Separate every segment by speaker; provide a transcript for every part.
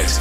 Speaker 1: Hit.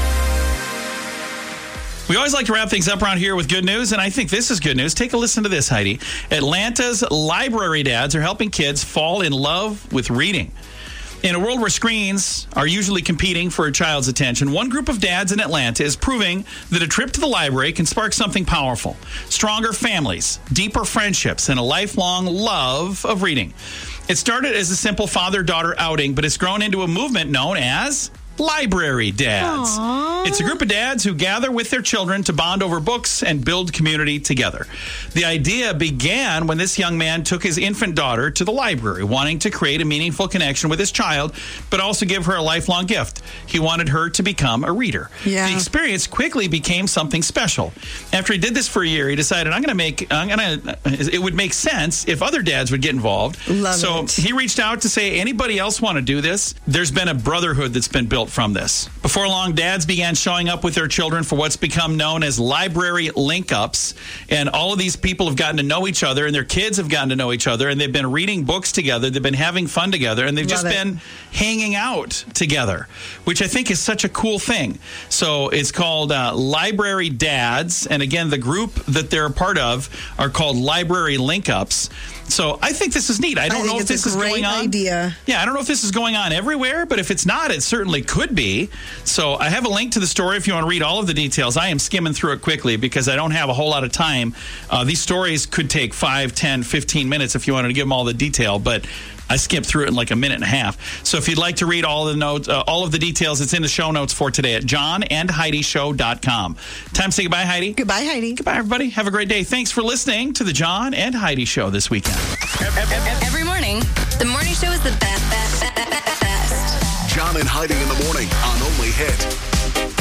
Speaker 2: We always like to wrap things up around here with good news, and I think this is good news. Take a listen to this, Heidi. Atlanta's library dads are helping kids fall in love with reading. In a world where screens are usually competing for a child's attention, one group of dads in Atlanta is proving that a trip to the library can spark something powerful. Stronger families, deeper friendships, and a lifelong love of reading. It started as a simple father-daughter outing, but it's grown into a movement known as Library Dads.
Speaker 3: Aww.
Speaker 2: It's a group of dads who gather with their children to bond over books and build community together. The idea began when this young man took his infant daughter to the library, wanting to create a meaningful connection with his child, but also give her a lifelong gift. He wanted her to become a reader.
Speaker 3: Yeah.
Speaker 2: The experience quickly became something special. After he did this for a year, he decided, it would make sense if other dads would get involved.
Speaker 3: Love it.
Speaker 2: He reached out to say, anybody else want to do this? There's been a brotherhood that's been built from this. Before long, dads began showing up with their children for what's become known as library link-ups, and all of these people have gotten to know each other, and their kids have gotten to know each other, and they've been reading books together, they've been having fun together, and they've just been hanging out together, which I think is such a cool thing. So it's called Library Dads, and again, the group that they're a part of are called Library Link-Ups. So I think this is neat. I don't know if this is going on.
Speaker 3: Idea.
Speaker 2: Yeah, I don't know if this is going on everywhere, but if it's not, it certainly could be. So I have a link to the story if you want to read all of the details. I am skimming through it quickly because I don't have a whole lot of time. These stories could take 5, 10, 15 minutes if you wanted to give them all the detail, but I skipped through it in like a minute and a half. So if you'd like to read all the notes, all of the details, it's in the show notes for today at johnandheidishow.com. Time to say goodbye, Heidi.
Speaker 3: Goodbye, Heidi.
Speaker 2: Goodbye, everybody. Have a great day. Thanks for listening to the John and Heidi Show this weekend.
Speaker 4: Every morning, the morning show is the best.
Speaker 1: John and Heidi in the morning on Only Hit.